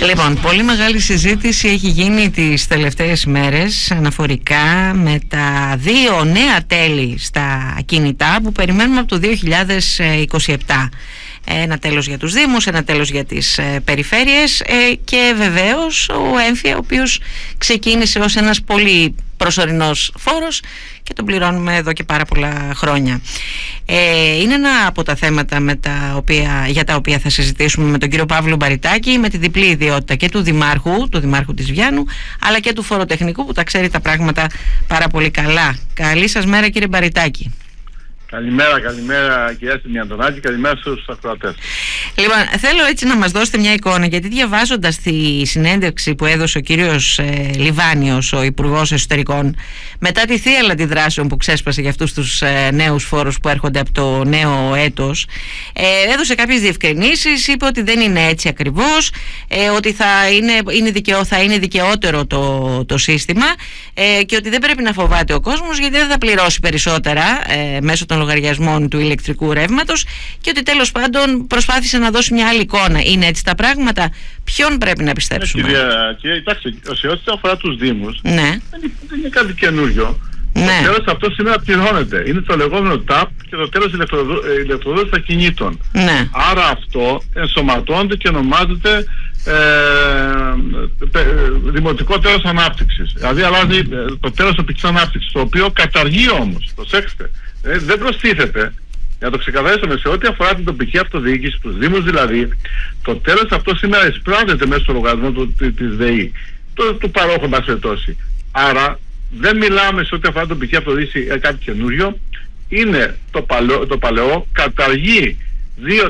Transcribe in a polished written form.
Λοιπόν, πολύ μεγάλη συζήτηση έχει γίνει τις τελευταίες μέρες αναφορικά με τα δύο νέα τέλη στα κινητά που περιμένουμε από το 2027. Ένα τέλος για τους Δήμους, ένα τέλος για τις περιφέρειες και βεβαίως ο έμφυα, ο οποίος ξεκίνησε ως ένας πολύ προσωρινός φόρος και τον πληρώνουμε εδώ και πάρα πολλά χρόνια. Είναι ένα από τα θέματα για τα οποία θα συζητήσουμε με τον κύριο Παύλο Μπαριτάκη, με τη διπλή ιδιότητα και του Δημάρχου της Βιάννου, αλλά και του φοροτεχνικού που τα ξέρει τα πράγματα πάρα πολύ καλά. Καλή σας μέρα, κύριε Μπαριτάκη. Καλημέρα κυρία Στυμιαντονάκη, καλημέρα στους ακροατές. Λοιπόν, θέλω έτσι να μας δώσετε μια εικόνα, γιατί διαβάζοντας τη συνέντευξη που έδωσε ο κύριος Λιβάνιος, ο Υπουργός Εσωτερικών, μετά τη θύελλα αντιδράσεων που ξέσπασε για αυτούς τους νέους φόρους που έρχονται από το νέο έτος, έδωσε κάποιες διευκρινήσεις, είπε ότι δεν είναι έτσι ακριβώς, ότι θα είναι δικαιότερο το σύστημα και ότι δεν πρέπει να φοβάται ο κόσμος, γιατί δεν θα πληρώσει περισσότερα μέσω των λογαριασμών του ηλεκτρικού ρεύματος, και ότι τέλος πάντων προσπάθησε να δώσει μια άλλη εικόνα. Είναι έτσι τα πράγματα? Ποιον πρέπει να πιστέψουμε? Κυρία, κοιτάξτε, σε ό,τι αφορά τους Δήμους, ναι, δεν είναι κάτι καινούριο. Ναι. Το τέλος αυτό σήμερα πληρώνεται. Είναι το λεγόμενο TAP και το τέλος ηλεκτροδότησης ακινήτων. Ναι. Άρα αυτό ενσωματώνεται και ονομάζεται δημοτικό τέλος ανάπτυξης. Δηλαδή αλλάζει το τέλος τοπικής ανάπτυξης, το οποίο καταργεί όμως, προσέξτε, δεν προστίθεται. Για να το ξεκαθαρίσουμε, σε ό,τι αφορά την τοπική αυτοδιοίκηση, τους Δήμους δηλαδή, το τέλος αυτό σήμερα εισπράττεται μέσα στο λογαριασμό της ΔΕΗ, του παρόχου μας περιπτώσει. Άρα δεν μιλάμε σε ό,τι αφορά την τοπική αυτοδιοίκηση κάτι καινούριο. Είναι το παλαιό, καταργεί